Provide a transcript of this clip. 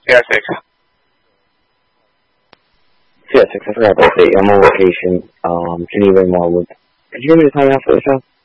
Yeah, 6. Yeah, 6. I forgot about that. I'm on location, Geneva and Wildwood. Could you give me the time now for the show?